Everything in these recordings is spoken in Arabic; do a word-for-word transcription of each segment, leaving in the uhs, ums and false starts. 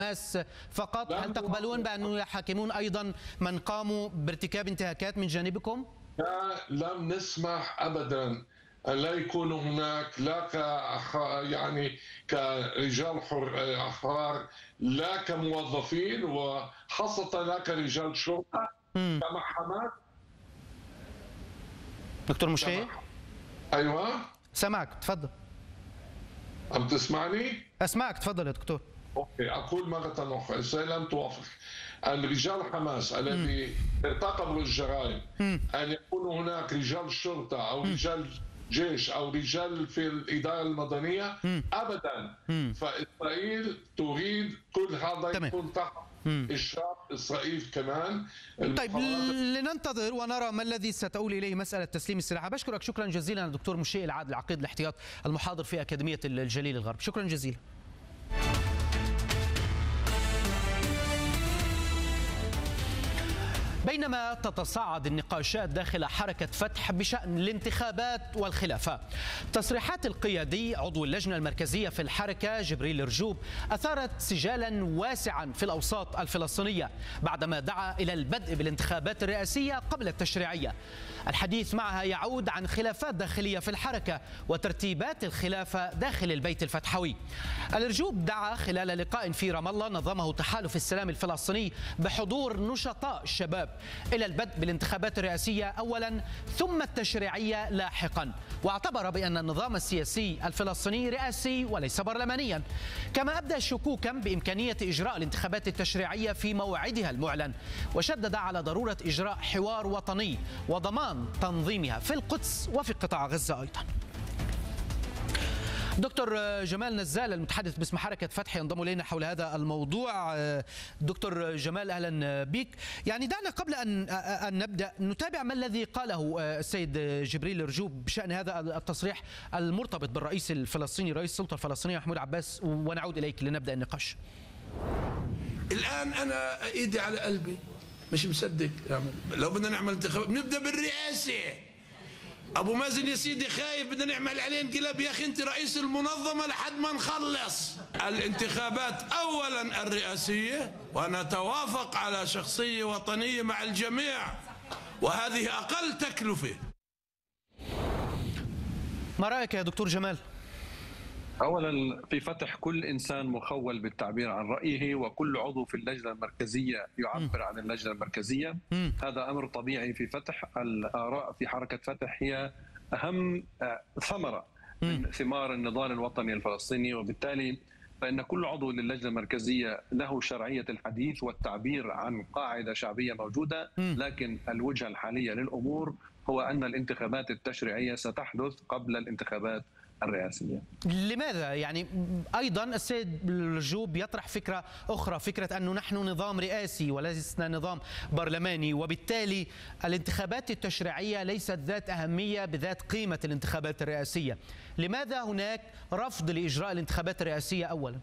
الناس فقط؟ هل تقبلون بأنه يحاكمون أيضا من قاموا بارتكاب انتهاكات من جانبكم؟ لا، لم نسمح أبدا أن لا يكون هناك لا ك يعني كرجال أحرار، لا كموظفين، وخاصة لا كرجال شرطة، كمحاماة. دكتور مشي؟ أيوة سمعك، تفضل. عم تسمعني؟ أسمعك، تفضل يا دكتور. أوكي، أقول مرة أخرى، لم توافق أن رجال حماس الذي ارتكبوا الجرائم أن يكون هناك رجال شرطة أو رجال جيش أو رجال في الإدارة المدنية أبدا. فإسرائيل تريد كل هذا يكون تحت إشراف إسرائيل كمان. طيب لننتظر ونرى ما الذي ستؤول إليه مسألة تسليم السلاح. بشكرك شكرا جزيلا دكتور مشي العاد العقيد الاحتياط المحاضر في أكاديمية الجليل الغرب، شكرا جزيلا. بينما تتصاعد النقاشات داخل حركة فتح بشأن الانتخابات والخلافة، تصريحات القيادي عضو اللجنة المركزية في الحركة جبريل رجوب أثارت سجالا واسعا في الأوساط الفلسطينية بعدما دعا إلى البدء بالانتخابات الرئاسية قبل التشريعية. الحديث معها يعود عن خلافات داخلية في الحركة وترتيبات الخلافة داخل البيت الفتحوي. الرجوب دعا خلال لقاء في رام الله نظمه تحالف السلام الفلسطيني بحضور نشطاء الشباب إلى البدء بالانتخابات الرئاسية أولا ثم التشريعية لاحقا، واعتبر بأن النظام السياسي الفلسطيني رئاسي وليس برلمانيا، كما أبدى شكوكا بإمكانية إجراء الانتخابات التشريعية في موعدها المعلن، وشدد على ضرورة إجراء حوار وطني وضمان تنظيمها في القدس وفي قطاع غزة أيضا. دكتور جمال نزال المتحدث باسم حركة فتح ينضم إلينا حول هذا الموضوع. دكتور جمال أهلا بك. يعني دعنا قبل أن أن نبدأ نتابع ما الذي قاله السيد جبريل رجوب بشأن هذا التصريح المرتبط بالرئيس الفلسطيني رئيس السلطة الفلسطينية محمود عباس، ونعود إليك لنبدأ النقاش. الآن أنا إيدي على قلبي مش مصدق، لو بدنا نعمل انتخابات بنبدأ بالرئاسة. ابو مازن يا سيدي خايف بدنا نعمل عليه انقلاب. يا اخي انت رئيس المنظمه لحد ما نخلص الانتخابات اولا الرئاسيه، ونتوافق على شخصيه وطنيه مع الجميع، وهذه اقل تكلفه. ما رايك يا دكتور جمال؟ اولا في فتح كل انسان مخول بالتعبير عن رايه، وكل عضو في اللجنه المركزيه يعبر عن اللجنه المركزيه. م. هذا امر طبيعي في فتح. الاراء في حركه فتح هي اهم ثمره من ثمار النضال الوطني الفلسطيني، وبالتالي فان كل عضو للجنه المركزيه له شرعيه الحديث والتعبير عن قاعده شعبيه موجوده. لكن الوجهه الحاليه للامور هو ان الانتخابات التشريعيه ستحدث قبل الانتخابات الرئاسية. لماذا؟ يعني أيضا السيد رجوب يطرح فكرة أخرى، فكرة أنه نحن نظام رئاسي ولسنا نظام برلماني، وبالتالي الانتخابات التشريعية ليست ذات أهمية بذات قيمة الانتخابات الرئاسية. لماذا هناك رفض لإجراء الانتخابات الرئاسية أولا؟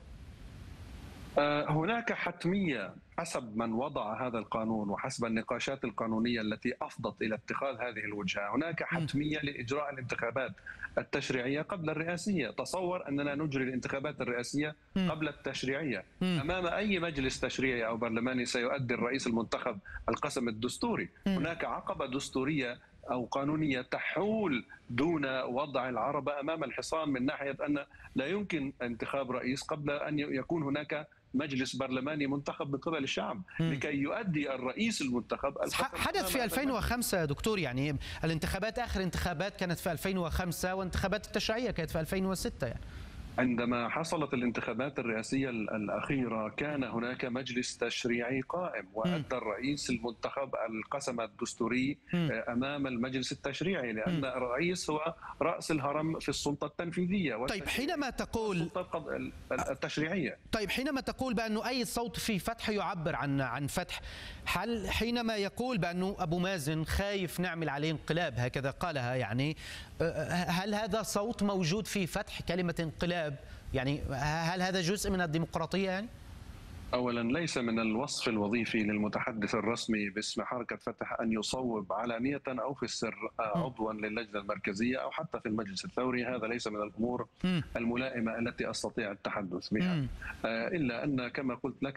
هناك حتمية حسب من وضع هذا القانون وحسب النقاشات القانونية التي أفضت إلى اتخاذ هذه الوجهة. هناك حتمية لإجراء الانتخابات التشريعية قبل الرئاسية. تصور أننا نجري الانتخابات الرئاسية قبل التشريعية. أمام أي مجلس تشريعي أو برلماني سيؤدي الرئيس المنتخب القسم الدستوري. هناك عقبة دستورية أو قانونية تحول دون وضع العربة أمام الحصان، من ناحية أن لا يمكن انتخاب رئيس قبل أن يكون هناك مجلس برلماني منتخب من قبل الشعب لكي يؤدي الرئيس المنتخب. حدث في ألفين وخمسة دكتور، يعني الانتخابات آخر انتخابات كانت في ألفين وخمسة وانتخابات التشريعية كانت في ألفين وستة. يعني عندما حصلت الانتخابات الرئاسية الأخيرة كان هناك مجلس تشريعي قائم، وأدى الرئيس المنتخب القسم الدستوري أمام المجلس التشريعي، لأن الرئيس هو رأس الهرم في السلطة التنفيذية. طيب حينما تقول التشريعية طيب حينما تقول بأنه أي صوت في فتح يعبر عن عن فتح، هل حينما يقول بأنه أبو مازن خايف نعمل عليه انقلاب، هكذا قالها، يعني هل هذا صوت موجود في فتح كلمة انقلاب؟ يعني هل هذا جزء من الديمقراطية؟ يعني أولا ليس من الوصف الوظيفي للمتحدث الرسمي باسم حركة فتح أن يصوب علانية أو في السر عضوا للجنة المركزية أو حتى في المجلس الثوري. هذا ليس من الأمور الملائمة التي أستطيع التحدث بها، إلا أن كما قلت لك